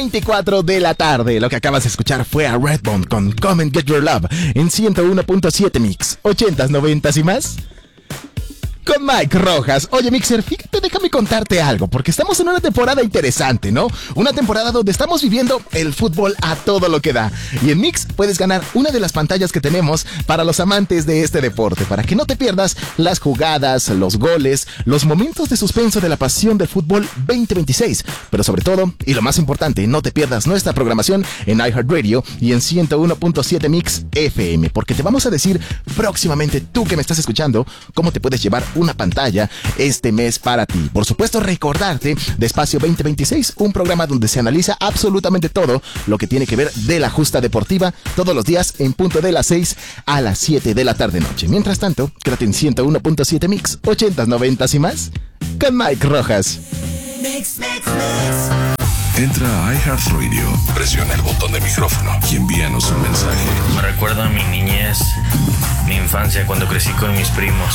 24 de la tarde. Lo que acabas de escuchar fue a Redbone con Come and Get Your Love en 101.7 Mix, 80s, 90s y más. Con Mike Rojas. Oye, Mixer, fíjate, déjame contarte algo, porque estamos en una temporada interesante, ¿no? Una temporada donde estamos viviendo el fútbol a todo lo que da. Y en Mix puedes ganar una de las pantallas que tenemos para los amantes de este deporte, para que no te pierdas las jugadas, los goles, los momentos de suspenso de la pasión del fútbol 2026. Pero sobre todo, y lo más importante, no te pierdas nuestra programación en iHeartRadio y en 101.7 Mix FM, porque te vamos a decir próximamente, tú que me estás escuchando, cómo te puedes llevar una pantalla este mes para ti. Por supuesto, recordarte de Espacio 2026, un programa donde se analiza absolutamente todo lo que tiene que ver de la justa deportiva, todos los días en punto de las 6 a las 7 de la tarde-noche. Mientras tanto, quédate en 101.7 Mix, 80s, 90s y más, con Mike Rojas. Mix, mix, mix. Entra a iHeartRadio, presiona el botón de micrófono y envíanos un mensaje. Me recuerda a mi niñez, mi infancia cuando crecí con mis primos.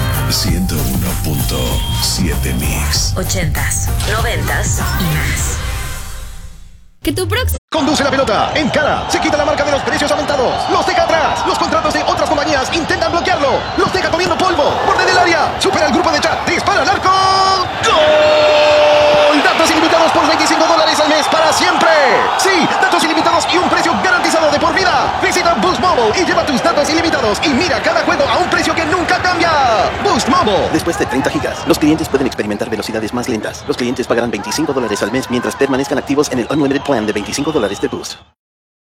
101.7 Mix. 80s, 90s y más. Que tu próximo... Conduce la pelota, encara, se quita la marca de los precios aumentados, los deja atrás, los contratos de otras compañías intentan bloquearlo, los deja comiendo polvo, borde del área, supera el grupo de chat, dispara al arco, ¡gol! Datos ilimitados por $25 al mes para siempre. Sí, datos ilimitados y un precio garantizado de por vida. Visita Boost Mobile y lleva tus datos ilimitados y mira cada juego a un precio que nunca cambia. Boost Mobile. Después de 30 gigas, los clientes pueden experimentar velocidades más lentas. Los clientes pagarán $25 al mes mientras permanezcan activos en el Unlimited Plan de $25 de Boost.